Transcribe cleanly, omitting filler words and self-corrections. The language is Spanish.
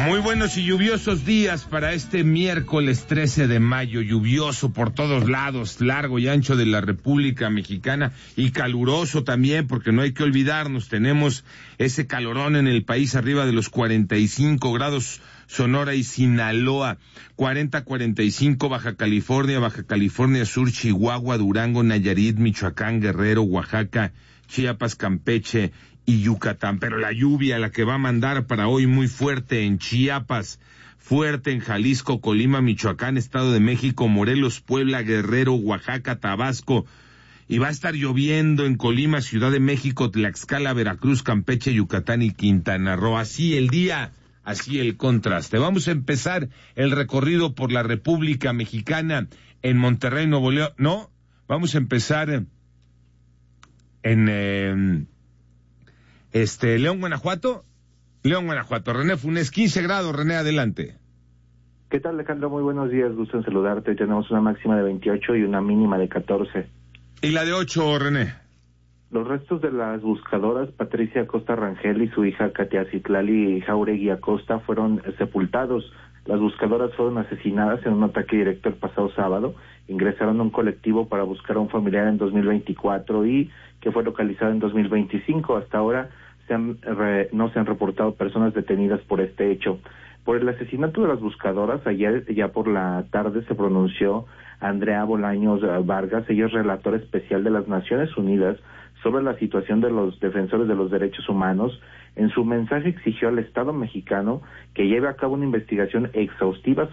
Muy buenos y lluviosos días para este miércoles 13 de mayo, lluvioso por todos lados, largo y ancho de la República Mexicana y caluroso también, porque no hay que olvidarnos, tenemos ese calorón en el país arriba de los 45 grados, Sonora y Sinaloa, 40-45 Baja California Sur, Chihuahua, Durango, Nayarit, Michoacán, Guerrero, Oaxaca, Chiapas, Campeche y Yucatán, pero la lluvia, la que va a mandar para hoy muy fuerte en Chiapas, fuerte en Jalisco, Colima, Michoacán, Estado de México, Morelos, Puebla, Guerrero, Oaxaca, Tabasco, y va a estar lloviendo en Colima, Ciudad de México, Tlaxcala, Veracruz, Campeche, Yucatán y Quintana Roo. Así el día, así el contraste. Vamos a empezar el recorrido por la República Mexicana en Monterrey, Nuevo León. No, vamos a empezar en León, Guanajuato. René Funes, 15 grados, René, adelante. ¿Qué tal, Alejandro? Muy buenos días, gusto en saludarte. Tenemos una máxima de 28 y una mínima de 14. ¿Y la de 8, René? Los restos de las buscadoras Patricia Acosta Rangel y su hija Katia Citlali Jauregui Acosta fueron sepultados. Las buscadoras fueron asesinadas en un ataque directo el pasado sábado. Ingresaron a un colectivo para buscar a un familiar en 2024 y que fue localizado en 2025. Hasta ahora no se han reportado personas detenidas por este hecho. Por el asesinato de las buscadoras, ayer ya por la tarde se pronunció Andrea Bolaños Vargas. Ella es relatora especial de las Naciones Unidas sobre la situación de los defensores de los derechos humanos. En su mensaje exigió al Estado mexicano que lleve a cabo una investigación exhaustiva